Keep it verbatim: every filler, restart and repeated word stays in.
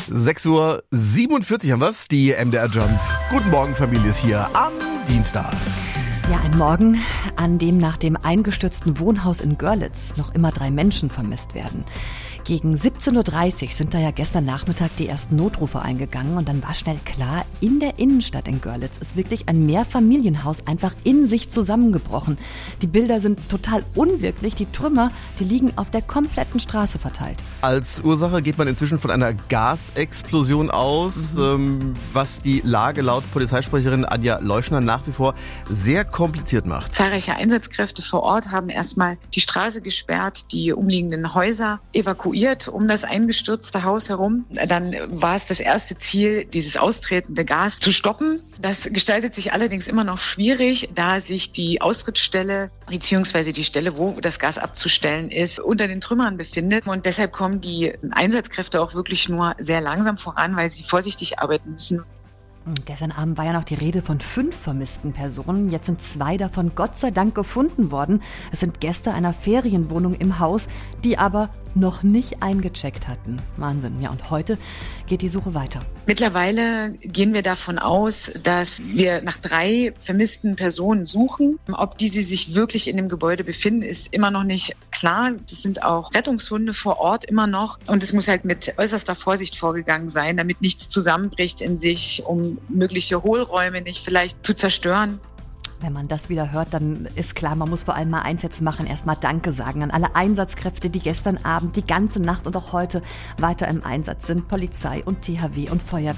sechs Uhr siebenundvierzig haben wir's, die M D R Jump. Guten Morgen, Familie, ist hier am Dienstag. Ja, ein Morgen, an dem nach dem eingestürzten Wohnhaus in Görlitz noch immer drei Menschen vermisst werden. Gegen siebzehn Uhr dreißig sind da ja gestern Nachmittag die ersten Notrufe eingegangen und dann war schnell klar, in der Innenstadt in Görlitz ist wirklich ein Mehrfamilienhaus einfach in sich zusammengebrochen. Die Bilder sind total unwirklich, die Trümmer, die liegen auf der kompletten Straße verteilt. Als Ursache geht man inzwischen von einer Gasexplosion aus, mhm. ähm, was die Lage laut Polizeisprecherin Anja Leuschner nach wie vor sehr kompliziert macht. Zahlreiche Einsatzkräfte vor Ort haben erstmal die Straße gesperrt, die umliegenden Häuser evakuiert um das eingestürzte Haus herum. Dann war es das erste Ziel, dieses austretende Gas zu stoppen. Das gestaltet sich allerdings immer noch schwierig, da sich die Austrittsstelle bzw. die Stelle, wo das Gas abzustellen ist, unter den Trümmern befindet. Und deshalb kommen die Einsatzkräfte auch wirklich nur sehr langsam voran, weil sie vorsichtig arbeiten müssen. Gestern Abend war ja noch die Rede von fünf vermissten Personen. Jetzt sind zwei davon Gott sei Dank gefunden worden. Es sind Gäste einer Ferienwohnung im Haus, die aber noch nicht eingecheckt hatten. Wahnsinn. Ja, und heute geht die Suche weiter. Mittlerweile gehen wir davon aus, dass wir nach drei vermissten Personen suchen. Ob diese sich wirklich in dem Gebäude befinden, ist immer noch nicht klar. Es sind auch Rettungshunde vor Ort immer noch. Und es muss halt mit äußerster Vorsicht vorgegangen sein, damit nichts zusammenbricht in sich, um mögliche Hohlräume nicht vielleicht zu zerstören. Wenn man das wieder hört, dann ist klar, man muss vor allem mal eins jetzt machen, erstmal Danke sagen an alle Einsatzkräfte, die gestern Abend, die ganze Nacht und auch heute weiter im Einsatz sind. Polizei und T H W und Feuerwehr.